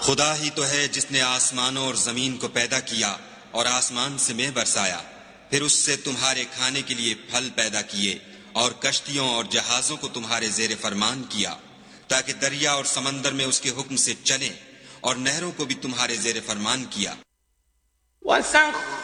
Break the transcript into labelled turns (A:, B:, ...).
A: खुदा ही तो है जिसने आसमानों और जमीन को पैदा किया और आसमान से मेह बरसाया, फिर उससे तुम्हारे खाने के लिए फल पैदा किए और कश्तियों और जहाजों को तुम्हारे जेर फरमान किया, ताकि दरिया और समंदर में उसके हुक्म से चलें, और नहरों को भी तुम्हारे जेर फरमान किया।